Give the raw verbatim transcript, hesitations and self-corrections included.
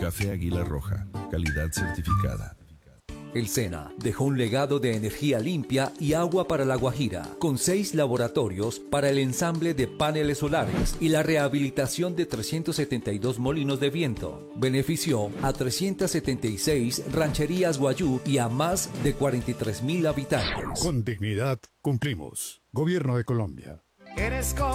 Café Águila Roja, calidad certificada. El SENA dejó un legado de energía limpia y agua para La Guajira, con seis laboratorios para el ensamble de paneles solares y la rehabilitación de trescientos setenta y dos molinos de viento. Benefició a trescientas setenta y seis rancherías guayú y a más de cuarenta y tres mil habitantes. Con dignidad cumplimos. Gobierno de Colombia.